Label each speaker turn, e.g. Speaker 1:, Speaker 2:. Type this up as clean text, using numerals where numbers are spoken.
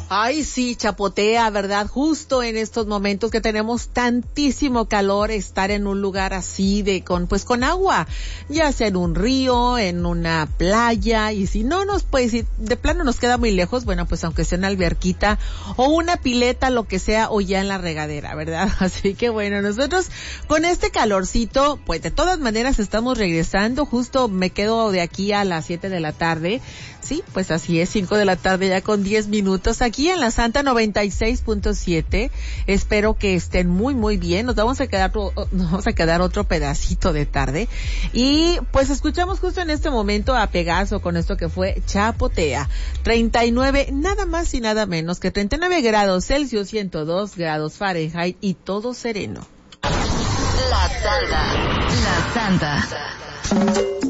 Speaker 1: Ay, sí, chapotea, ¿verdad? Justo en estos momentos que tenemos tantísimo calor, estar en un lugar así con agua, ya sea en un río, en una playa, y si de plano nos queda muy lejos, bueno, pues aunque sea una alberquita o una pileta, lo que sea, o ya en la regadera, ¿verdad? Así que bueno, nosotros con este calorcito, pues de todas maneras estamos regresando, justo me quedo de aquí a las 7 de la tarde, sí, pues así es, 5 de la tarde ya con 10 minutos, aquí en la Santa 96.7, espero que estén muy muy bien, nos vamos a quedar otro pedacito de tarde, y pues escuchamos justo en este momento a Pegaso con esto que fue Chapotea, 39, nada más y nada menos que 39 grados Celsius, 102 grados Fahrenheit y todo sereno.
Speaker 2: La Santa.